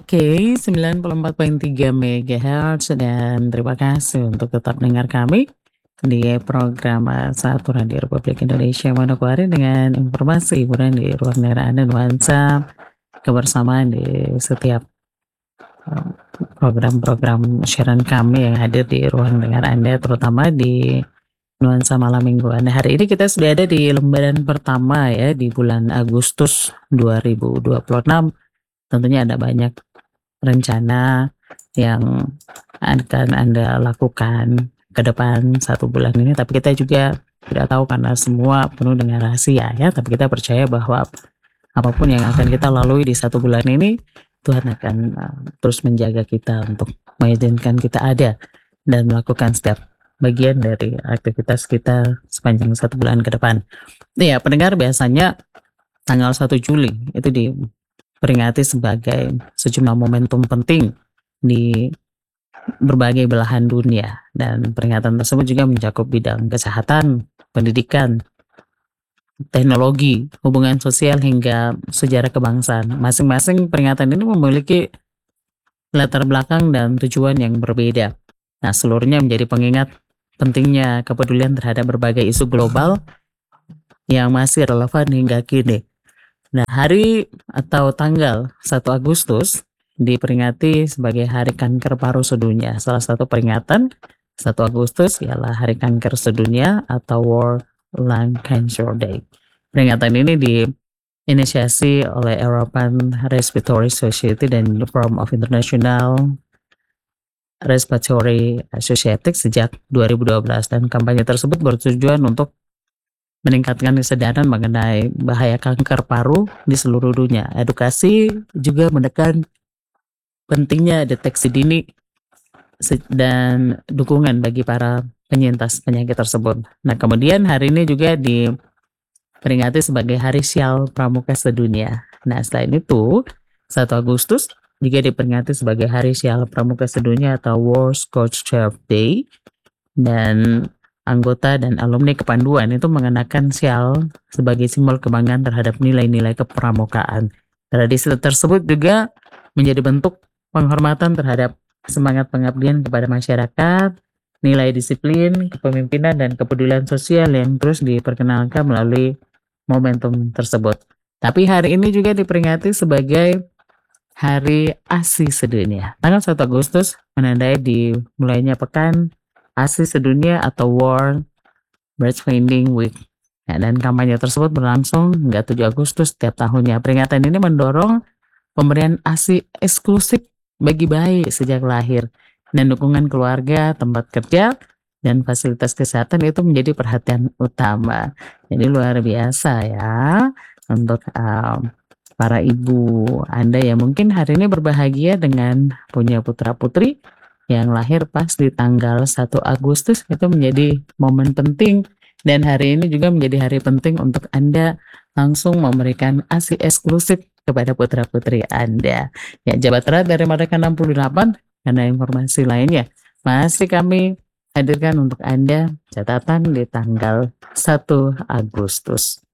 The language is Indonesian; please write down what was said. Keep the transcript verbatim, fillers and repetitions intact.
Oke, sembilan puluh empat koma tiga megahertz dan terima kasih untuk tetap dengar kami di program eh, Satu Radio Republik Indonesia Manokwari dengan informasi hiburan di ruang dengar Anda nuansa kebersamaan di setiap eh, program-program siaran kami yang hadir di ruang dengar Anda terutama di nuansa malam mingguan. Nah, hari ini kita sudah ada di lembaran pertama ya di bulan Agustus dua ribu dua puluh enam. Tentunya ada banyak rencana yang akan Anda lakukan ke depan satu bulan ini, tapi kita juga tidak tahu karena semua penuh dengan rahasia ya, tapi kita percaya bahwa apapun yang akan kita lalui di satu bulan ini, Tuhan akan uh, terus menjaga kita untuk mengizinkan kita ada dan melakukan setiap bagian dari aktivitas kita sepanjang satu bulan ke depan. Ya, pendengar, biasanya tanggal satu Juli itu diperingati sebagai sejumlah momentum penting di berbagai belahan dunia, dan peringatan tersebut juga mencakup bidang kesehatan, pendidikan, teknologi, hubungan sosial hingga sejarah kebangsaan. Masing-masing peringatan ini memiliki latar belakang dan tujuan yang berbeda. Nah, seluruhnya menjadi pengingat pentingnya kepedulian terhadap berbagai isu global yang masih relevan hingga kini. Nah, hari atau tanggal satu Agustus diperingati sebagai Hari Kanker Paru Sedunia. Salah satu peringatan satu Agustus ialah Hari Kanker Sedunia atau World Lung Cancer Day. Peringatan ini diinisiasi oleh European Respiratory Society dan the Forum of International Respiratory Society sejak dua ribu dua belas, dan kampanye tersebut bertujuan untuk meningkatkan kesadaran mengenai bahaya kanker paru di seluruh dunia. Edukasi juga menekan pentingnya deteksi dini dan dukungan bagi para penyintas penyakit tersebut. Nah, kemudian hari ini juga diperingati sebagai Hari Sial Pramuka Sedunia. Nah, selain itu, satu Agustus juga diperingati sebagai Hari Sial Pramuka Sedunia atau World Scout Chef Day, dan anggota dan alumni kepanduan itu mengenakan sial sebagai simbol kebanggaan terhadap nilai-nilai kepramukaan. Tradisi tersebut juga menjadi bentuk penghormatan terhadap semangat pengabdian kepada masyarakat, nilai disiplin, kepemimpinan, dan kepedulian sosial yang terus diperkenalkan melalui momentum tersebut. Tapi hari ini juga diperingati sebagai Hari ASI Sedunia. Tanggal satu Agustus menandai dimulainya Pekan ASI Sedunia atau World Breastfeeding Week. Ya, dan kampanye tersebut berlangsung hingga tujuh Agustus setiap tahunnya. Peringatan ini mendorong pemberian ASI eksklusif bagi bayi sejak lahir, dan dukungan keluarga, tempat kerja, dan fasilitas kesehatan itu menjadi perhatian utama. Jadi luar biasa ya untuk um, para ibu Anda yang mungkin hari ini berbahagia dengan punya putra-putri yang lahir pas di tanggal satu Agustus. Itu menjadi momen penting, dan hari ini juga menjadi hari penting untuk Anda langsung memberikan ASI eksklusif kepada putra-putri Anda. Ya, Jabat Erat dari Merdeka enam puluh delapan, karena informasi lainnya masih kami hadirkan untuk Anda catatan di tanggal satu Agustus.